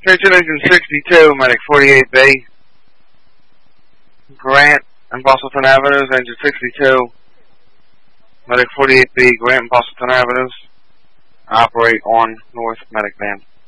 Attention engine 62, medic 48B. Grant and Boston Avenues, engine 62. Medic 48B, Grant and Boston Avenues. Operate on North Medic Van.